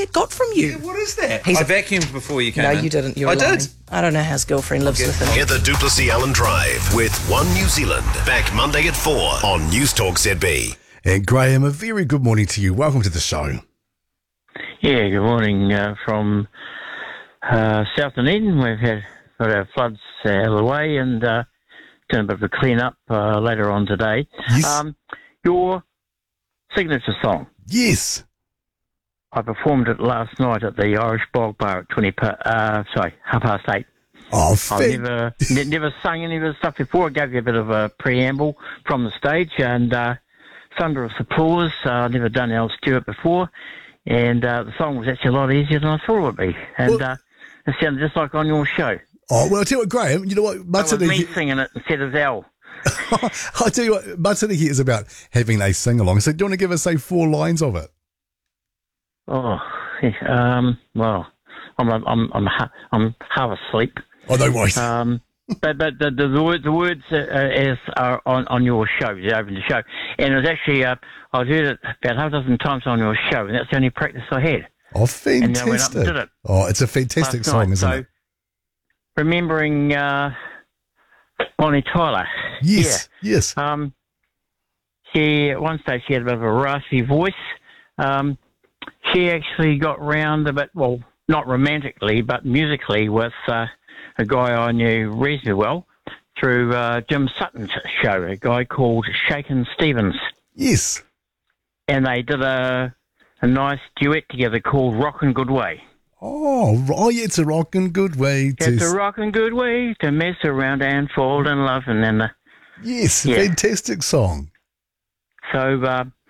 that got from you? Yeah, what is that? He's I a- vacuumed before you came No, in. you didn't. You're I lying. did. I don't know how his girlfriend lives with him. Heather Duplessis Allen Drive with One New Zealand. Back Monday at 4 on News Talk ZB. And Graham, a very good morning to you. Welcome to the show. Yeah, good morning from South Dunedin. We've got our floods out of the way and doing a bit of a clean up later on today. Yes. Your signature song. Yes. I performed it last night at the Irish Bog Bar at 8:30. Oh, I've never sung any of this stuff before. I gave you a bit of a preamble from the stage and thunderous applause. I've never done Al Stewart before. And the song was actually a lot easier than I thought it would be. And it sounded just like on your show. Oh, well, I'll tell you what, Graham, you know what? It was me singing it instead of Al. I'll tell you what, Matariki is about having a sing-along. So do you want to give us, say, 4 lines of it? Oh, well, I'm half asleep. Oh, no worries. But the words are on your show, the open show, and it was actually I heard it about half a dozen times on your show, and that's the only practice I had. Oh, fantastic! And then I went up and did it. Oh, it's a fantastic song, isn't it? Remembering Bonnie Tyler. Yes, yeah. yes. She at one stage she had a bit of a raspy voice. She actually got round a bit, well, not romantically, but musically with a guy I knew reasonably well through Jim Sutton's show, a guy called Shakin' Stevens. Yes. And they did a nice duet together called Rockin' Good Way. Oh, yeah, it's a rockin' good way to... It's a rockin' good way to mess around and fall in love. And then... yes, fantastic song. So,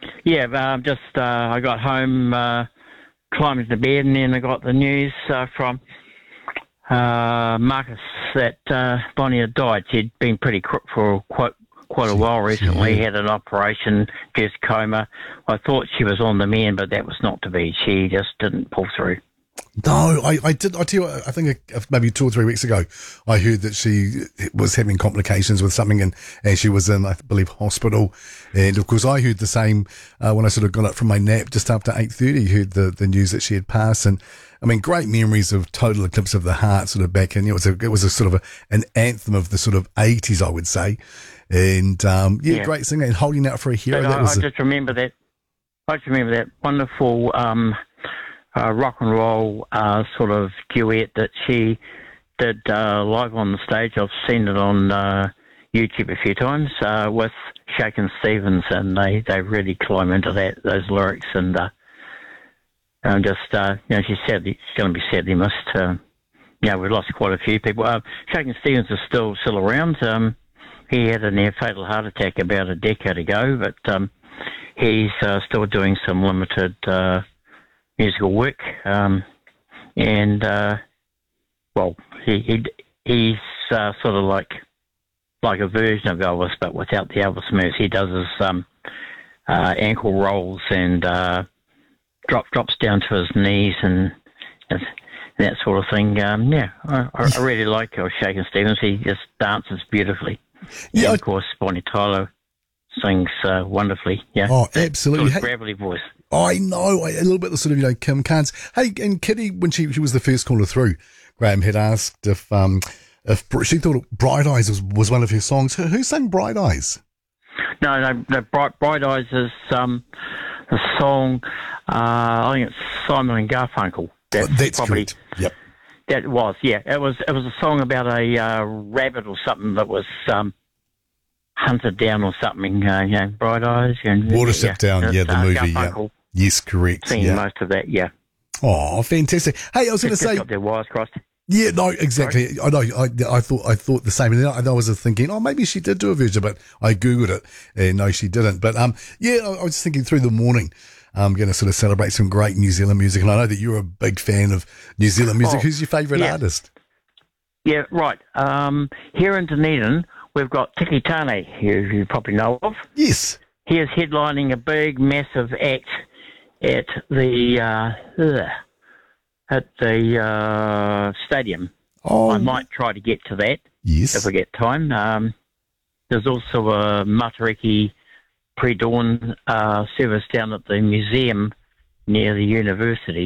I got home, climbed into bed, and then I got the news from Marcus that Bonnie had died. She'd been pretty crook for quite a while recently, had an operation, just coma. I thought she was on the mend, but that was not to be. She just didn't pull through. No, I did. I tell you what, I think maybe 2 or 3 weeks ago, I heard that she was having complications with something and she was in, I believe, hospital. And of course, I heard the same when I sort of got up from my nap just after 8:30. Heard the news that she had passed, and I mean, great memories of Total Eclipse of the Heart, sort of back in. It was a sort of an anthem of the sort of 80s, I would say. And great singer and holding out for a hero. I just remember that. I just remember that wonderful. Rock and roll sort of duet that she did live on the stage. I've seen it on YouTube a few times with Shakin' Stevens, and they really climb into those lyrics. And she's sadly, she's going to be sadly missed. We've lost quite a few people. Shakin' Stevens is still around. He had a near fatal heart attack about a decade ago, but he's still doing some limited musical work, he's sort of like a version of Elvis, but without the Elvis moves. He does his ankle rolls and drops down to his knees and that sort of thing. I really like Shakin' Stevens. He just dances beautifully. Yeah, and of course, Bonnie Tyler sings wonderfully. Yeah. Oh, absolutely. Sort of gravelly voice. I know, a little bit the sort of, Kim Carnes. Hey, and Kitty, when she was the first caller through, Graham had asked if she thought Bright Eyes was one of her songs. Who sang Bright Eyes? No, Bright Eyes is a song, I think it's Simon and Garfunkel. That's correct. Yep. That was, yeah. It was a song about a rabbit or something that was hunted down or something, Bright Eyes. And Watership Down, the movie, Garfunkel. Yes, correct. Singing most of that, yeah. Oh, fantastic. Hey, I was going to say... got their wires crossed. Yeah, no, exactly. Sorry? I know. I thought the same. And then I was thinking, maybe she did do a version, but I Googled it, and no, she didn't. But, I was thinking through the morning, I'm going to sort of celebrate some great New Zealand music, and I know that you're a big fan of New Zealand music. Who's your favourite artist? Yeah, right. Here in Dunedin, we've got Tiki Tane, who you probably know of. Yes. He is headlining a big, massive act at the stadium. Oh, I might try to get to that if I get time. There's also a Matariki pre-dawn service down at the museum near the university.